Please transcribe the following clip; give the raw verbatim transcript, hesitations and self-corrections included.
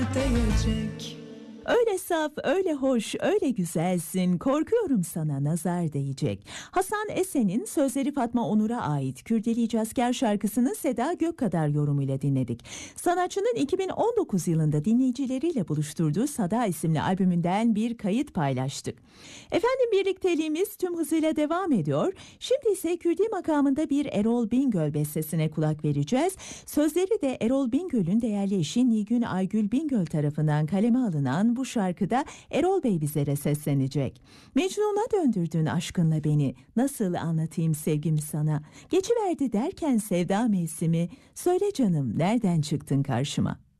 değecek. Öyle saf, öyle hoş, öyle güzelsin, korkuyorum sana nazar değecek. Hasan Esen'in sözleri Fatma Onur'a ait Kürdeleyeceğiz Asker şarkısını Seda Gökkadar yorumuyla dinledik. Sanatçının iki bin on dokuz yılında dinleyicileriyle buluşturduğu Sada isimli albümünden bir kayıt paylaştık. Efendim birlikteliğimiz tüm hızıyla devam ediyor. Şimdi ise Kürdi makamında bir Erol Bingöl bestesine kulak vereceğiz. Sözleri de Erol Bingöl'ün değerli eşi Nilgün Aygül Bingöl tarafından kaleme alınan bu şarkıda Erol Bey bizlere seslenecek. Mecnun'a döndürdün aşkınla beni, nasıl anlatayım sevgimi sana? Geçiverdi derken sevda mevsimi, söyle canım nereden çıktın karşıma?